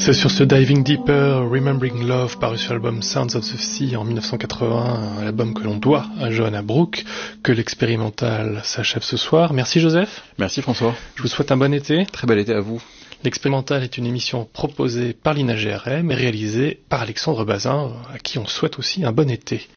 C'est sur ce Diving Deeper, Remembering Love, paru sur l'album Sounds of the Sea en 1980, l'album que l'on doit à Johanna Brooke, que l'expérimental s'achève ce soir. Merci Joseph. Merci François. Je vous souhaite un bon été. Très bel été à vous. L'expérimental est une émission proposée par l'INA-GRM et réalisée par Alexandre Bazin, à qui on souhaite aussi un bon été.